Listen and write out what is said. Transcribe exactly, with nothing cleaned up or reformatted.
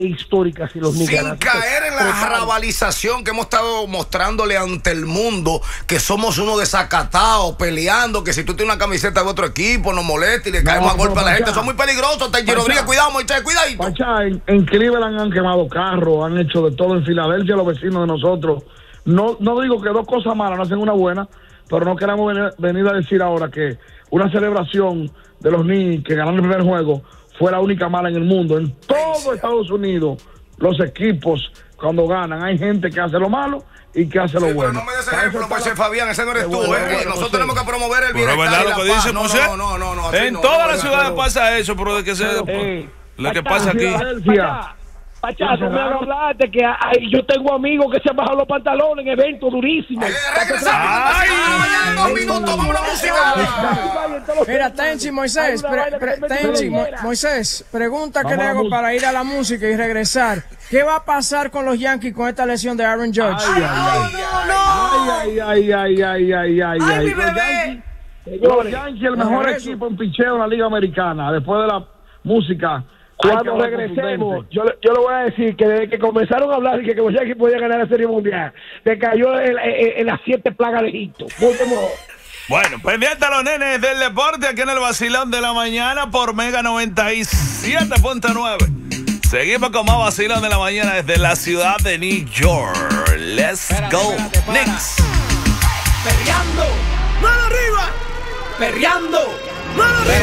histórica si los Knicks sin caer en la rabalización que hemos estado mostrándole ante el mundo, que somos unos desacatados peleando, que si tú tienes una camiseta de otro equipo nos molesta y le caemos no, a golpe a la gente. Son muy peligrosos. Tenchi Rodríguez, cuidado, Moisés, cuidadito. Pachá, en, en Cleveland han quemado carros, han hecho de todo. En Filadelfia los vecinos de nosotros, no, no digo que dos cosas malas no hacen una buena, pero no queremos venir, venir a decir ahora que una celebración de los Knicks que ganaron el primer juego fue la única mala en el mundo. En todo Estados Unidos, los equipos, cuando ganan, hay gente que hace lo malo y que hace lo sí, bueno. Pero no me des ejemplo, pues, la... Fabián, ese no eres tú, bueno, ¿eh? Bueno, Nosotros José. tenemos que promover el bienestar. Pero es verdad lo que dice José. No, no, no, no, no, en no, todas no, las no, ciudades no, pasa eso, pero de que se pero, eh, lo que pasa aquí. Pachá, no me hablaste que ay, yo tengo amigos que se han bajado los pantalones en eventos durísimos. Mira, Tenchi, Moisés, pre, pre, Tenchi, Mo, Moisés, pregunta que le hago para ir a la música y regresar. ¿Qué va a pasar con los Yankees con esta lesión de Aaron Judge? Ay, ay, ay, ay, ay, ay, ay, ay, mi bebé. Los Yankees, el mejor equipo en picheo en la Liga Americana, después de la música. Cuando regresemos, yo, yo le voy a decir que desde que comenzaron a hablar de que, que los Yankees podían ganar la Serie Mundial, te cayó en, en, en las siete plagas de Egipto. Bueno, pendiente a los nenes del deporte aquí en el Vacilón de la Mañana por Mega noventa y siete punto nueve. Seguimos con más Vacilón de la Mañana desde la ciudad de New York. Let's espérate, go, espérate, Knicks. Perreando, mano arriba, perreando, mano arriba.